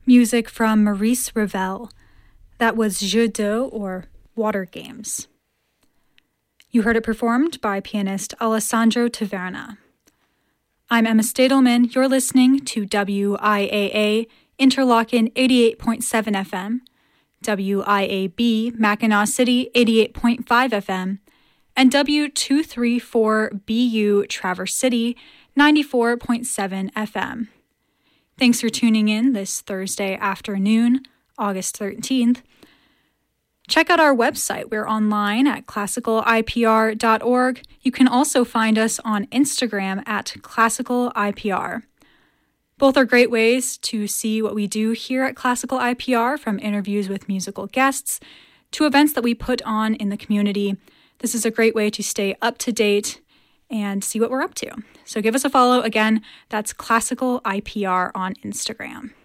Music from Maurice Ravel. That was Jeux d'eau, or Water Games. You heard it performed by pianist Alessandro Taverna. I'm Emma Stadelman. You're listening to WIAA Interlochen 88.7 FM, WIAB Mackinac City 88.5 FM, and W234BU Traverse City 94.7 FM. Thanks for tuning in this Thursday afternoon, August 13th. Check out our website. We're online at classicalipr.org. You can also find us on Instagram at classicalipr. Both are great ways to see what we do here at Classical IPR, from interviews with musical guests to events that we put on in the community. This is a great way to stay up to date and see what we're up to. So give us a follow. Again, that's Classical IPR on Instagram.